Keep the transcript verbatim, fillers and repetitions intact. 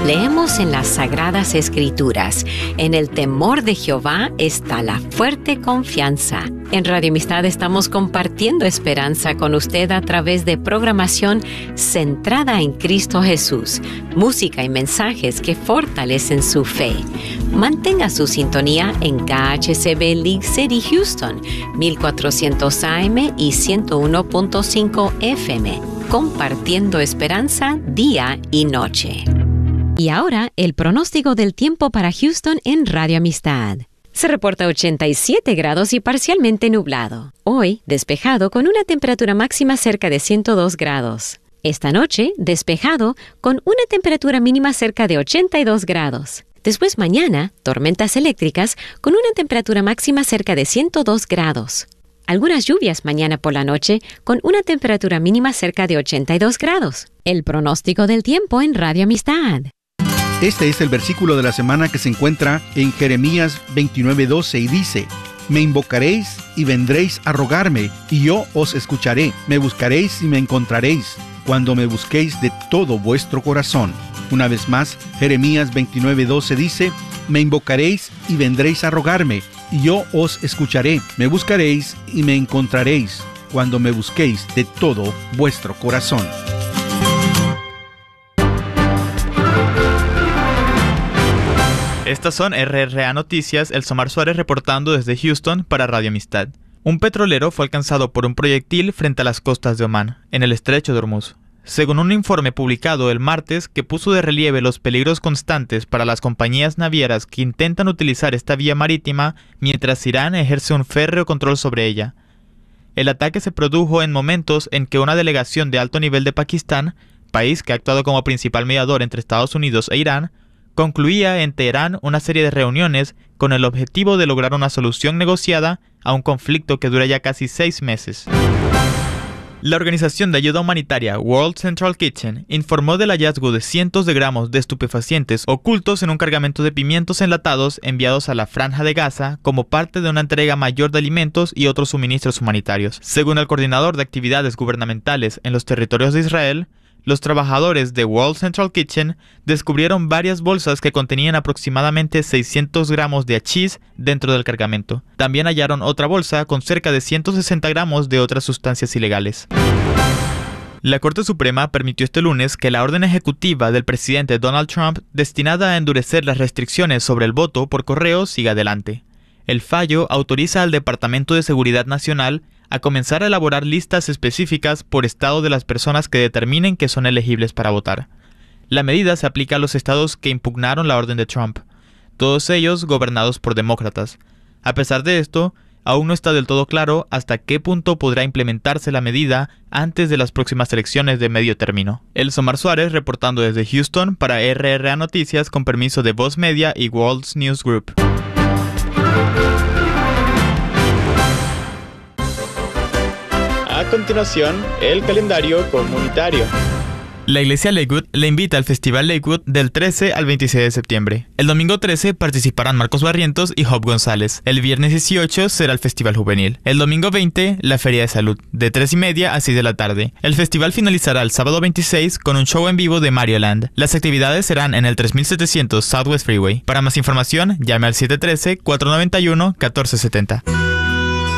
Leemos en las Sagradas Escrituras: en el temor de Jehová está la fuerte confianza. En Radio Amistad estamos compartiendo esperanza con usted a través de programación centrada en Cristo Jesús, música y mensajes que fortalecen su fe. Mantenga su sintonía en K H C B League City, Houston, mil cuatrocientos A M y ciento uno punto cinco F M, compartiendo esperanza día y noche. Y ahora, el pronóstico del tiempo para Houston en Radio Amistad. Se reporta ochenta y siete grados y parcialmente nublado. Hoy, despejado con una temperatura máxima cerca de ciento dos grados. Esta noche, despejado con una temperatura mínima cerca de ochenta y dos grados. Después mañana, tormentas eléctricas con una temperatura máxima cerca de ciento dos grados. Algunas lluvias mañana por la noche con una temperatura mínima cerca de ochenta y dos grados. El pronóstico del tiempo en Radio Amistad. Este es el versículo de la semana que se encuentra en Jeremías veintinueve doce y dice: Me invocaréis y vendréis a rogarme, y yo os escucharé. Me buscaréis y me encontraréis, cuando me busquéis de todo vuestro corazón. Una vez más, Jeremías veintinueve doce dice: Me invocaréis y vendréis a rogarme, y yo os escucharé. Me buscaréis y me encontraréis, cuando me busquéis de todo vuestro corazón. Estas son R R A Noticias, Elsomar Suárez reportando desde Houston para Radio Amistad. Un petrolero fue alcanzado por un proyectil frente a las costas de Omán, en el estrecho de Hormuz. Según un informe publicado el martes que puso de relieve los peligros constantes para las compañías navieras que intentan utilizar esta vía marítima mientras Irán ejerce un férreo control sobre ella. El ataque se produjo en momentos en que una delegación de alto nivel de Pakistán, país que ha actuado como principal mediador entre Estados Unidos e Irán, concluía en Teherán una serie de reuniones con el objetivo de lograr una solución negociada a un conflicto que dura ya casi seis meses. La organización de ayuda humanitaria World Central Kitchen informó del hallazgo de cientos de gramos de estupefacientes ocultos en un cargamento de pimientos enlatados enviados a la Franja de Gaza como parte de una entrega mayor de alimentos y otros suministros humanitarios. Según el coordinador de actividades gubernamentales en los territorios de Israel, los trabajadores de World Central Kitchen descubrieron varias bolsas que contenían aproximadamente seiscientos gramos de hachís dentro del cargamento. También hallaron otra bolsa con cerca de ciento sesenta gramos de otras sustancias ilegales. La Corte Suprema permitió este lunes que la orden ejecutiva del presidente Donald Trump destinada a endurecer las restricciones sobre el voto por correo siga adelante. El fallo autoriza al Departamento de Seguridad Nacional a comenzar a elaborar listas específicas por estado de las personas que determinen que son elegibles para votar. La medida se aplica a los estados que impugnaron la orden de Trump, todos ellos gobernados por demócratas. A pesar de esto, aún no está del todo claro hasta qué punto podrá implementarse la medida antes de las próximas elecciones de medio término. Elsomar Suárez reportando desde Houston para R R A Noticias con permiso de Voz Media y World News Group. A continuación, el calendario comunitario. La Iglesia Lakewood le invita al Festival Lakewood del trece al veintiséis de septiembre. El domingo trece participarán Marcos Barrientos y Job González. El viernes dieciocho será el Festival Juvenil. El domingo veinte, la Feria de Salud, de tres y media a seis de la tarde. El festival finalizará el sábado veintiséis con un show en vivo de Mario Land. Las actividades serán en el tres mil setecientos Southwest Freeway. Para más información, llame al siete uno tres, cuatro nueve uno, uno cuatro siete cero.